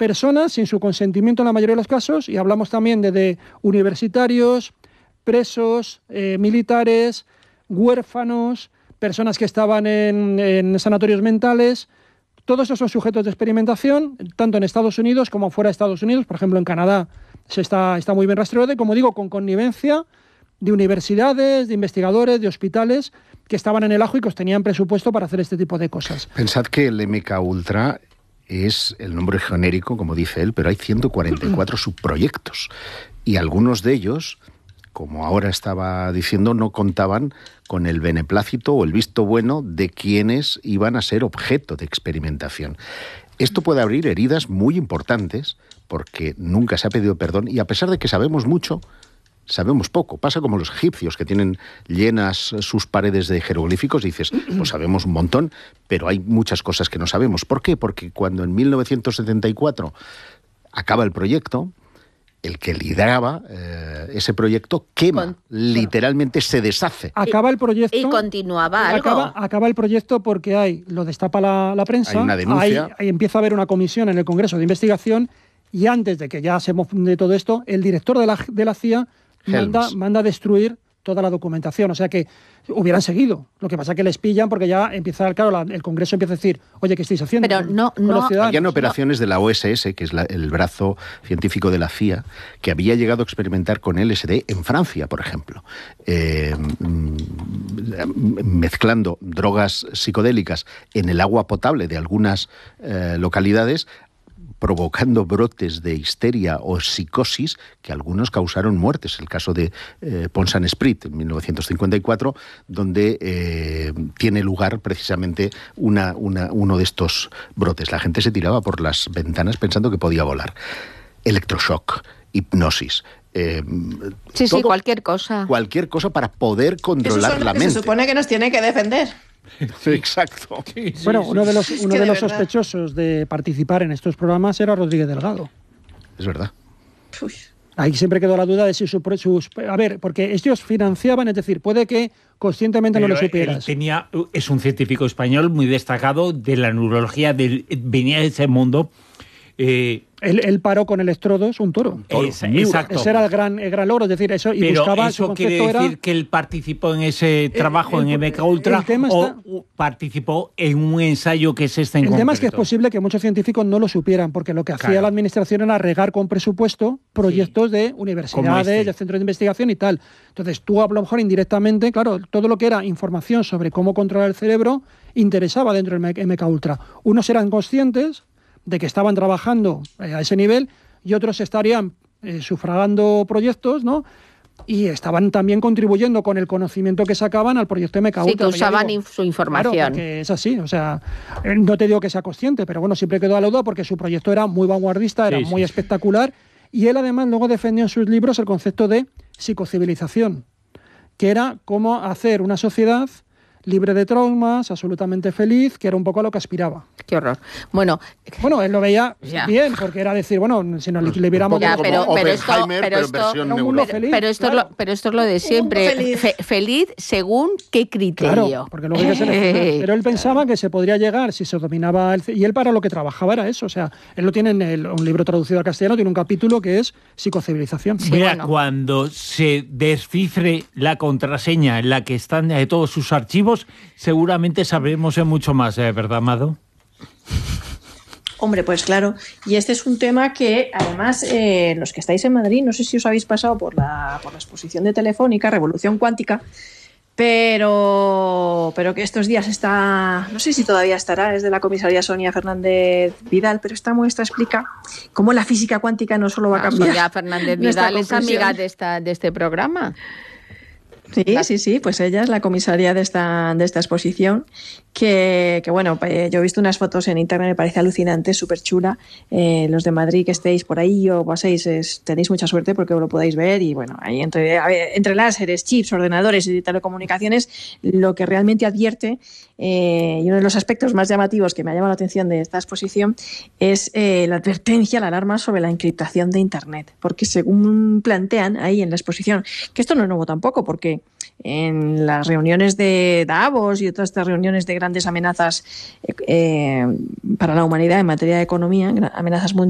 personas sin su consentimiento en la mayoría de los casos, y hablamos también de universitarios, presos, militares, huérfanos, personas que estaban en sanatorios mentales. Todos esos son sujetos de experimentación, tanto en Estados Unidos como fuera de Estados Unidos. Por ejemplo, en Canadá está muy bien rastreado, y como digo, con connivencia de universidades, de investigadores, de hospitales que estaban en el ajo y que os tenían presupuesto para hacer este tipo de cosas. Pensad que el MKUltra es el nombre genérico, como dice él, pero hay 144 subproyectos. Y algunos de ellos, como ahora estaba diciendo, no contaban con el beneplácito o el visto bueno de quienes iban a ser objeto de experimentación. Esto puede abrir heridas muy importantes porque nunca se ha pedido perdón, y a pesar de que sabemos mucho, sabemos poco. Pasa como los egipcios, que tienen llenas sus paredes de jeroglíficos, y dices, pues sabemos un montón, pero hay muchas cosas que no sabemos. ¿Por qué? Porque cuando en 1974 acaba el proyecto, el que lideraba ese proyecto quema, literalmente se deshace. Acaba el proyecto. Y continuaba algo. Acaba el proyecto porque lo destapa la prensa. Hay una denuncia. Ahí empieza a haber una comisión en el Congreso de Investigación, y antes de que ya se de todo esto, el director de la CIA manda a destruir toda la documentación. O sea que hubieran seguido. Lo que pasa es que les pillan porque ya empieza, claro, el Congreso empieza a decir, oye, ¿qué estáis haciendo? Pero no. Habían operaciones de la OSS, que es el brazo científico de la CIA, que había llegado a experimentar con LSD en Francia, por ejemplo, mezclando drogas psicodélicas en el agua potable de algunas localidades, provocando brotes de histeria o psicosis que algunos causaron muertes. El caso de Pont-Saint-Esprit en 1954, donde tiene lugar precisamente uno de estos brotes. La gente se tiraba por las ventanas pensando que podía volar. Electroshock, hipnosis. Sí, cualquier cosa. Cualquier cosa para poder controlar la mente. Se supone que nos tiene que defender. Sí, exacto. Sí, bueno, uno de los sospechosos de participar en estos programas era Rodríguez Delgado. Es verdad. Uy. Ahí siempre quedó la duda de si a ver, porque ellos financiaban, es decir, puede que conscientemente no lo supieras. Es un científico español muy destacado de la neurología, venía de ese mundo. Él paró con electrodos un toro. Exacto. Ese era el gran logro, es decir, eso. Y pero buscaba, eso quiere decir que él participó en ese trabajo en MKUltra o participó en un ensayo que es este en concreto. El tema es que es posible que muchos científicos no lo supieran, porque lo que hacía la administración era regar con presupuesto proyectos de universidades, de centros de investigación y tal. Entonces tú, a lo mejor indirectamente, claro, todo lo que era información sobre cómo controlar el cerebro interesaba dentro del MKUltra. Unos eran conscientes de que estaban trabajando a ese nivel, y otros estarían sufragando proyectos, ¿no? Y estaban también contribuyendo con el conocimiento que sacaban al proyecto MKUltra. Sí, que usaban su información. Claro, porque es así, o sea, no te digo que sea consciente, pero bueno, siempre quedó a la duda porque su proyecto era muy vanguardista, era muy espectacular, y él además luego defendió en sus libros el concepto de psicocivilización, que era cómo hacer una sociedad libre de traumas, absolutamente feliz, que era un poco a lo que aspiraba. Qué horror. Bueno, él lo veía bien, porque era decir, bueno, si nos le viéramos... Pero esto es lo de siempre. Feliz según qué criterio. Claro, porque luego hay que seleccionar. Pero él pensaba que se podría llegar si se dominaba... Y él para lo que trabajaba era eso. O sea, él lo tiene en un libro traducido al castellano, tiene un capítulo que es psicocivilización. Sí, cuando se descifre la contraseña en la que están todos sus archivos, seguramente sabremos mucho más, ¿verdad, Amado? Hombre, pues claro. Y este es un tema que, además, los que estáis en Madrid, no sé si os habéis pasado por la exposición de Telefónica, Revolución Cuántica, pero que estos días está, no sé si todavía estará, es de la comisaria Sonia Fernández Vidal, pero esta muestra explica cómo la física cuántica no solo va a cambiar. Sonia Fernández Vidal es amiga de este programa. Sí, pues ella es la comisaria de esta exposición, que bueno, yo he visto unas fotos en internet, me parece alucinante, súper chula. Los de Madrid que estéis por ahí o paséis, tenéis mucha suerte porque lo podéis ver, y bueno, ahí entre láseres, chips, ordenadores y telecomunicaciones, lo que realmente advierte, y uno de los aspectos más llamativos que me ha llamado la atención de esta exposición es la advertencia, la alarma sobre la encriptación de Internet, porque según plantean ahí en la exposición, que esto no es nuevo tampoco, porque en las reuniones de Davos y otras estas reuniones de grandes amenazas para la humanidad en materia de economía, amenazas mundiales,